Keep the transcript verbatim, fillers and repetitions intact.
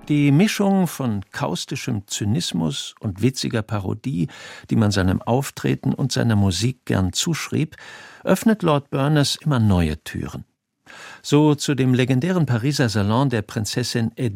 Die Mischung von kaustischem Zynismus und witziger Parodie, die man seinem Auftreten und seiner Musik gern zuschrieb, öffnet Lord Berners immer neue Türen. So zu dem legendären Pariser Salon der Prinzessin Edwige